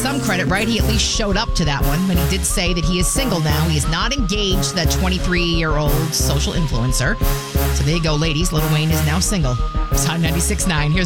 some credit, right? He at least showed up to that one, but he did say that he is single now. He is not engaged, that 23-year-old social influencer. So there you go, ladies. Lil Wayne is now single. It's on 96.9. Here's